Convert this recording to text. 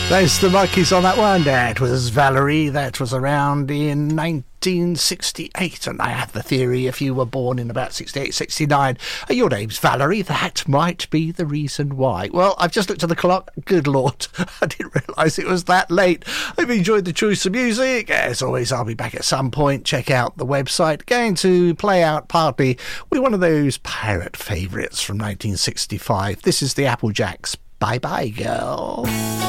There's the Monkeys on that one. That was Valerie. That was around in 1968. And I have the theory if you were born in about 68, 69, your name's Valerie, that might be the reason why. Well, I've just looked at the clock. Good Lord, I didn't realise it was that late. Hope you enjoyed the choice of music. As always, I'll be back at some point. Check out the website. Going to play out partly with one of those pirate favourites from 1965. This is the Applejacks. Bye-bye, girl.